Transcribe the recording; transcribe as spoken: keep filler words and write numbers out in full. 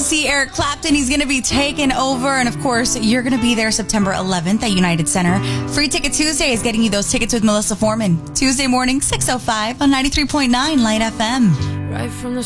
see Eric Clapton. He's going to be taking over. And of course, you're going to be there September eleventh at United Center. Free Ticket Tuesday is getting you those tickets with Melissa Foreman. Tuesday morning, six oh five on ninety-three point nine Light F M. Right from the